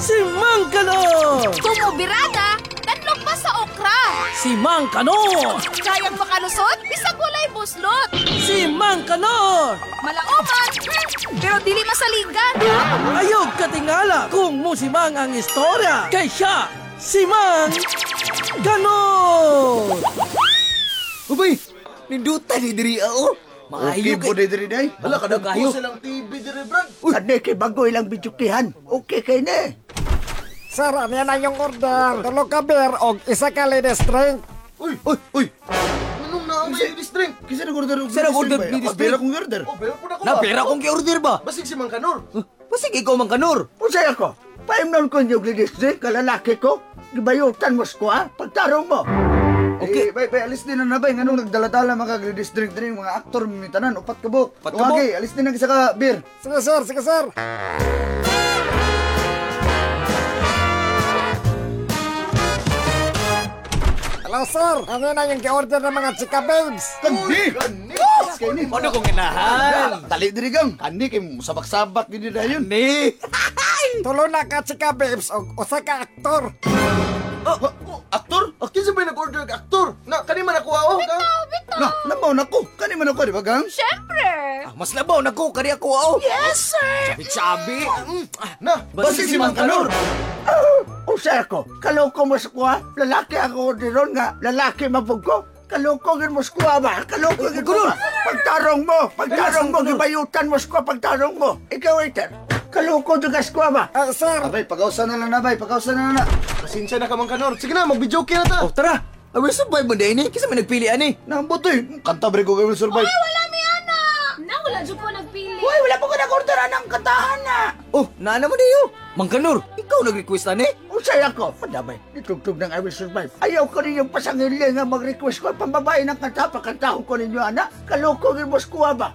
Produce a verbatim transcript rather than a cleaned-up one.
Si Mang Kanor! Kumubirada, tatlong pa sa okra. Si Mang Kanor! Kayang makalusot, bisag walay buslot. Si Mang Kanor! Malaoman, hmm, pero dili masaligan. Ayog katingala kung musimang ang istorya. Kay siya, si Mang Kanor! Ubay, ninduta ni diri ako. Okay Maayo po kay... na diri day. Hala, kadang kayo. silang T V diri, Brad. Kani kay bago ilang bidyukihan. Okay kay ne. Sir, ano yan na yung order? Tulo ka beer o isa ka ladies drink. Uy, uy, uy. Anong naamay yung drink? Kisa nag-order og Sir, nag-order ba? ladies Ako, pera drink. kong order. Oh, pera po na ko. Na, pera kong ki-order ba? Basig si Mang Kanor. Pasig ikaw, Mang Kanor. Usay ako. Paimnon ko yung ladies drink kalalaki ko. Gibayutan mo ko ha. Pagtarong mo. Okay, bay, bay, alis din na na bay. Anong nagdala-dala mga ladies drink din mga aktor mimitanan. Upat ka bo. Upat ka bo. Okay, alis din na isa ka beer. Sige sir, sige sir. Hello sir, ano na yung ki-order ng mga chika babes? Kandi! Kandi! Kandi! Ano kong inahan? Tali diri gang. Kandi kay sabak-sabak din na yun. Ni. Tulo na ka chika babes o usa ka aktor. Oh, oh, aktor? Akin sa ba nag-order ka aktor? Na, kani man ako ako. Bitaw, bitaw. Na, nabaw na ko. Kani man ako, di ba gang? Siyempre. Ah, mas labaw na ko, kari ako ako. Yes, sir. Sabi-sabi. Mm, ah, Na, basig si Mang Kanor. Usay ako. Kaloko mo ko ha. Lalaki ako diron nga. Lalaki mapug ko. Kaloko gin mo ko ba? Kaloko gin mo ba? Pagtarong mo. Pagtarong mo. Gibayutan mo ko pagtarong mo. Ikaw waiter. Kaloko dugas ko ba? Ah, sir, Abay, pagkausan na lang na, bay. Pagkausan na lang na. Pasensya na ka, Mang Kanor. Sige na, mag-video na ta. Oh, tara. Away, survive mo din eh. Kisa may nagpili ani. Nambotoy. Kanta bre ko gawin survive. Wala mi ana. Na, wala dyan po nagpili. Uy, wala po ko nag-orderan ng kantahan na. Oh, naana mo niyo. Mang Kanor, ikaw nag-request ani. Usay ako. Madamay. Nitugtog ng I Will Survive. Ayaw ko rin yung pasangili nga mag-request ko. Pambabae ng kanta. Pakantahon ko ninyo, anak. Kaloko gin mo ko ba?